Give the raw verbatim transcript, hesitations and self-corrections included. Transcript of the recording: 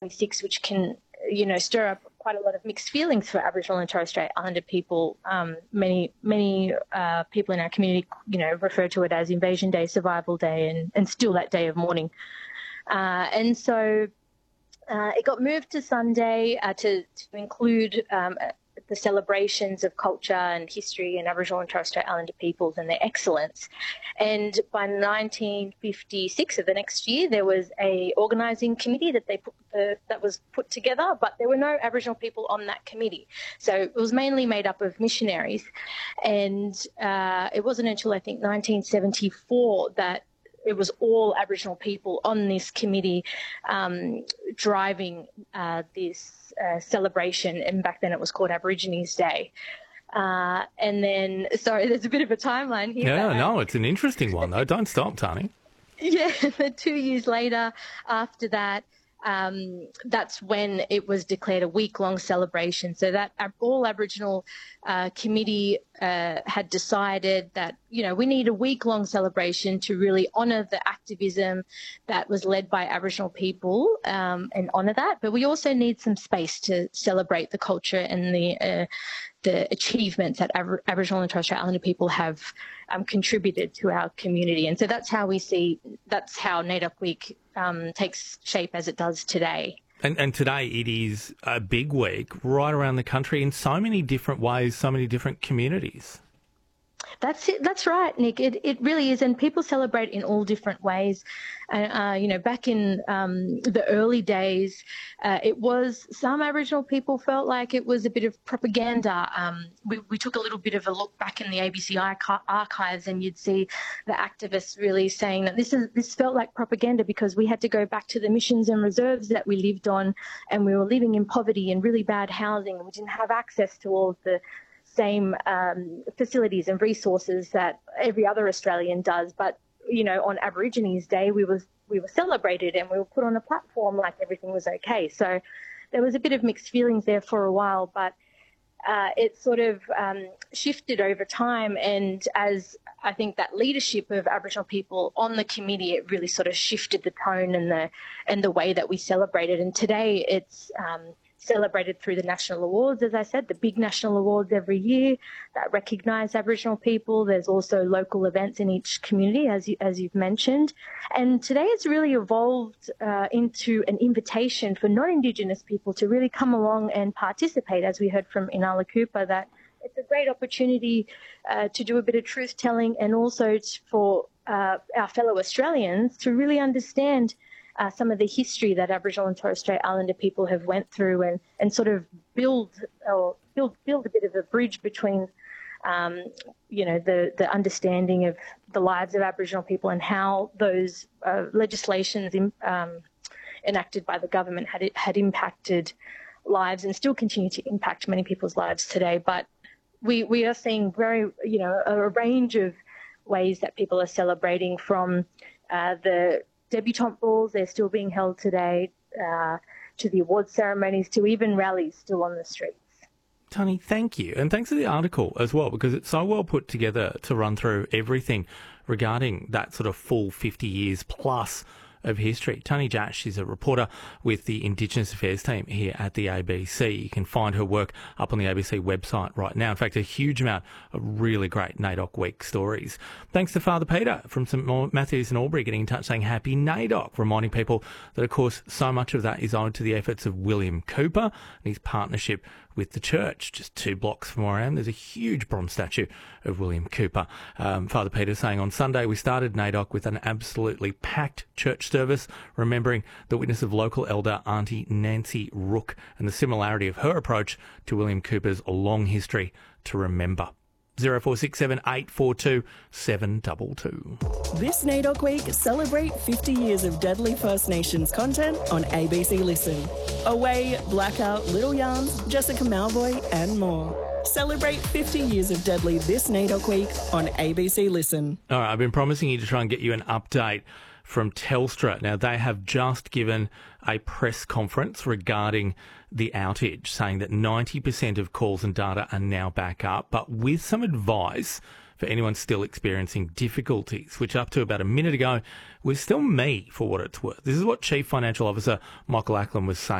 twenty-six, which can, you know, stir up quite a lot of mixed feelings for Aboriginal and Torres Strait Islander people. Um, many many uh, people in our community, you know, refer to it as Invasion Day, Survival Day, and, and still that day of mourning. Uh, and so uh, it got moved to Sunday uh, to, to include um, the celebrations of culture and history and Aboriginal and Torres Strait Islander peoples and their excellence. And by nineteen fifty-six, of the next year, there was a organising committee that they put, uh, that was put together, but there were no Aboriginal people on that committee. So it was mainly made up of missionaries. And uh, it wasn't until, I think, nineteen seventy-four that it was all Aboriginal people on this committee um, driving uh, this uh, celebration, and back then it was called Aborigines Day. Uh, and then, sorry, there's a bit of a timeline here. Yeah, no, it's an interesting one, though. Don't stop, Tani. Yeah, two years later, after that, um, that's when it was declared a week-long celebration. So that all Aboriginal uh, committee uh, had decided that, you know, we need a week-long celebration to really honour the activism that was led by Aboriginal people um, and honour that. But we also need some space to celebrate the culture and the uh, the achievements that Ab- Aboriginal and Torres Strait Islander people have um, contributed to our community. And so that's how we see, that's how NAIDOC Week um, takes shape as it does today. And, and today it is a big week right around the country in so many different ways, so many different communities. That's it. That's right, Nick. It it really is, and people celebrate in all different ways. And uh, you know, back in um, the early days, uh, it was some Aboriginal people felt like it was a bit of propaganda. Um, we we took a little bit of a look back in the A B C archi- archives, and you'd see the activists really saying that this is this felt like propaganda because we had to go back to the missions and reserves that we lived on, and we were living in poverty and really bad housing, and we didn't have access to all of the same um, facilities and resources that every other Australian does. But, you know, on Aborigines Day, we was we were celebrated and we were put on a platform like everything was okay. So there was a bit of mixed feelings there for a while, but uh, it sort of um, shifted over time. And as I think that leadership of Aboriginal people on the committee, it really sort of shifted the tone and the and the way that we celebrated. And today it's um, celebrated through the national awards, as I said, the big national awards every year that recognise Aboriginal people. There's also local events in each community, as, you, as you've mentioned. And today it's really evolved uh, into an invitation for non-Indigenous people to really come along and participate, as we heard from Inala Cooper, that it's a great opportunity uh, to do a bit of truth-telling and also for uh, our fellow Australians to really understand Uh, some of the history that Aboriginal and Torres Strait Islander people have went through, and, and sort of build or build build a bit of a bridge between, um, you know, the, the understanding of the lives of Aboriginal people and how those uh, legislations in, um, enacted by the government had had impacted lives and still continue to impact many people's lives today. But we we are seeing very, you know, a, a range of ways that people are celebrating, from uh, the debutante balls, they're still being held today, uh, to the awards ceremonies, to even rallies still on the streets. Tani, thank you. And thanks for the article as well, because it's so well put together to run through everything regarding that sort of full fifty years plus of history. Tani Jash is a reporter with the Indigenous Affairs team here at the A B C. You can find her work up on the A B C website right now. In fact, a huge amount of really great NAIDOC Week stories. Thanks to Father Peter from St Matthews in Albury getting in touch saying happy NAIDOC, reminding people that, of course, so much of that is owed to the efforts of William Cooper and his partnership with the church. Just two blocks from where I am, there's a huge bronze statue of William Cooper. Um, Father Peter saying on Sunday we started NAIDOC with an absolutely packed church service, remembering the witness of local elder Auntie Nancy Rook and the similarity of her approach to William Cooper's long history to remember. zero four six seven eight four two seven two two. This NAIDOC Week, celebrate fifty years of Deadly First Nations content on A B C Listen. Away, Blackout, Little Yarns, Jessica Malvoy and more. Celebrate fifty years of Deadly this NAIDOC Week on A B C Listen. All right, I've been promising you to try and get you an update from Telstra. Now, they have just given a press conference regarding the outage, saying that ninety percent of calls and data are now back up, but with some advice for anyone still experiencing difficulties, which up to about a minute ago was still me, for what it's worth. This is what Chief Financial Officer Michael Ackland was saying.